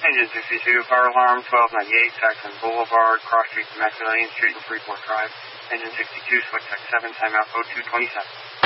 Engine 62, fire alarm 1298, Saxon Boulevard, cross street to Maximilian Street in Freeport Drive. Engine 62, select 7, timeout 0227.